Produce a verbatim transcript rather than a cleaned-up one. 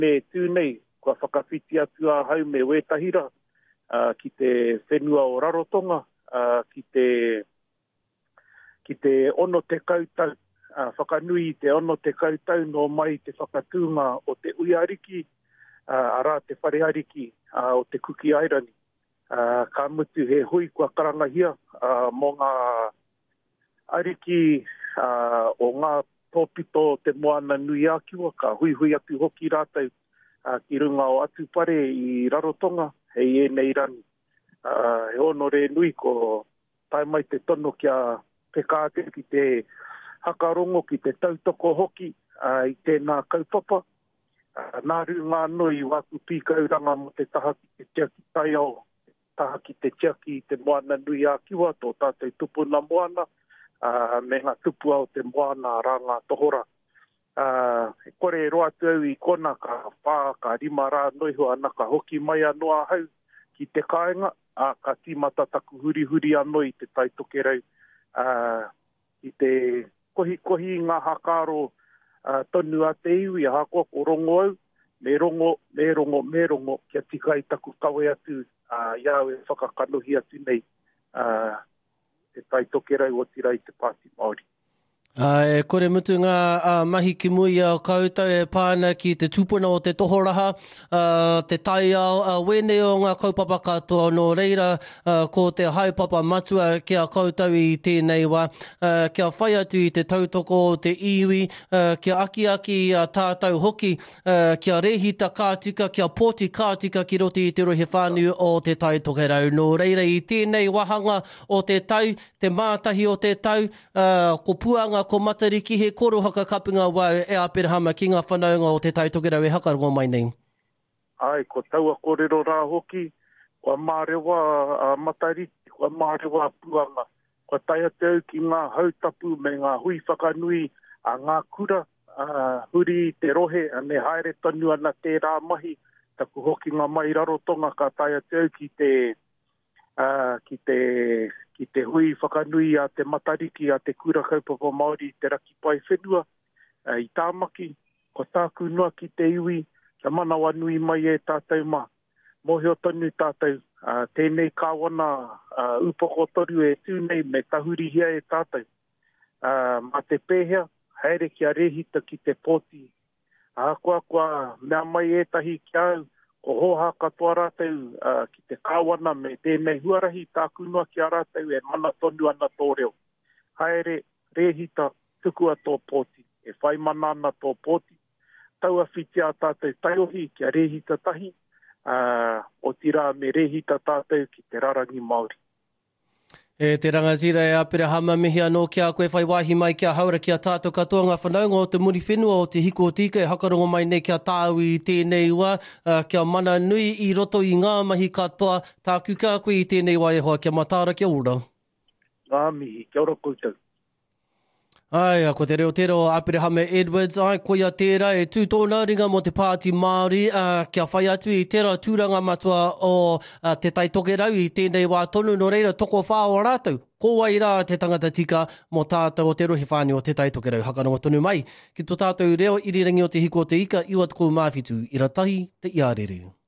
Me tūnei, kua whakawhiti atu a hau me wetahira, uh, ki te whenua o Rarotonga, uh, ki te ki te ono te kautau, uh, whakanui te ono te kautau no mai te whakatūnga o te uiariki, uh, ara te whareariki uh, o te kuki airani. Uh, ka mutu he hui kua karangahia uh, mō ngā ariki uh, o ngā tōpito te moana nui ākiwa, ka hui hui atu hoki rātau uh, ki runga o atu pare i Rarotonga, hei e nei rani. Uh, he ono re nui ko tai mai te tono kia pekāte ki te hakarongo, ki te tautoko hoki uh, i tēnā kaupapa. Uh, nā runga nui waku pīkauranga mo te taha ki te tiaki tai ao, taha ki te tiaki i te moana nui ākiwa, tō tātou tupuna moana, Uh, me ngā tupu au te moana rā ngā tohora. Uh, e kore roa tau i kona ka whā, ka rima rā noiho ana ka hoki mai anoa hau ki te kāinga, uh, ka tīmata taku huri huri anō i te taitoke rau. Uh, I te kohi kohi ngā hakaro uh, tonu a te iwi a hakoa ko rongo au, me rongo, me rongo, me rongo, kia tika i taku kawe atu, uh, iau e whakakanohi atu nei. Uh, te taitoke rau o tira i te Pāti Māori. Uh, e kore mutu ngā uh, mahi ki mui a koutou e pāna ki te tūpuna o te tohoraha, uh, te tai ao, uh, wene o ngā kaupapa katoa no reira, uh, ko te haupapa matua kia koutou i tēnei wā, uh, kia whai atu i te tautoko o te iwi, uh, kia aki aki a tātou hoki, uh, kia rehita kātika, kia pōti kātika ki roti i te rohe whānau o te taitoke rau. No reira i tēnei wahanga o te tau, te mātahi o te tau, uh, ko puanga ko matariki he koro haka kapinga wau e aperahama ki ngā whanaunga o te taitoke rau e hakarongo mai nei. Ai, ko taua kōrero rā hoki, kua mārewa uh, matariki, kua mārewa puanga, kua tai ate au ki ngā hautapu me ngā hui whakanui a ngā kura, uh, huri te rohe, ane haere tonu ana te rā mahi, taku hoki ngā mai Rarotonga ka tai ate au ki te, uh, ki te ki te hui whakanui a te matariki a te kura kaupapa Māori te raki pai whenua, uh, i tāmaki, ko tāku noa ki te iwi, kia manawa nui mai e tātou ma. Mohio tonu tātou, uh, tēnei kāwana uh, upoko toru e tūnei me tahurihia e tātou. Uh, ma te pēhea, haere kia rehita ki te pōti. A koa koa mea mai e tahi kia au, ko hoha katoa rātou uh, ki te kāwana me tēnei huarahi tāku noa ki a rātou e mana tonu ana tō reo. Haere, rehita, tukua tō pōti, e whai mana ana tō pōti. Taua whitia tātou taiohi ki a rehita tahi, uh, o tira me rehita tātou ki te rarangi Māori. E te rangatira e aperahama mihi anō kia koe whai wāhi mai kia haura kia tātou katoa ngā whanaunga o te muri whenua o te hiko o tika e hakarongo mai nei kia tāu i tēnei wā, uh, kia mana nui i roto i ngā mahi katoa, tāku kā koe i tēnei wā e hoa, kia matāra kia ura. Ngā mihi, kia ora koutou. Ai, ko te reo tero Aperahama Edwards, ai, koia tērā e tū tōna ringa mo te Pāti Māori, uh, kia whai atu i tērā tūranga matua o uh, te taitoke rau i tēnei wā tonu no reira toko whāo rātou. Ko wai rā te tangata tika mo tātou o te rohe whānau o te taitoke rau, hakarongo tonu mai. Ki tō tātou reo irirangi o te hiko o te ika, iwa tuku mawhitu, ira tahi te iarere.